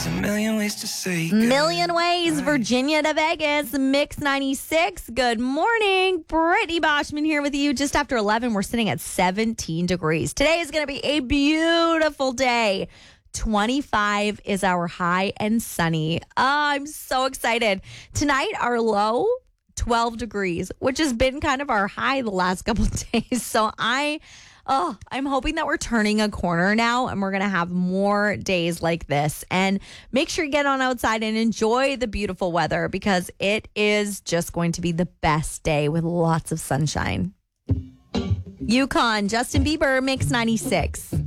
There's a million ways to say Million Ways, Virginia to Vegas, Mix 96. Good morning. Brittany Boschman here with you. Just after 11, we're sitting at 17 degrees. Today is going to be a beautiful day. 25 is our high and sunny. I'm so excited. Tonight, our low, 12 degrees, which has been kind of our high the last couple of days. So I'm hoping that we're turning a corner now and we're going to have more days like this. And make sure you get on outside and enjoy the beautiful weather because it is just going to be the best day with lots of sunshine. Yukon, Justin Bieber, Mix 96.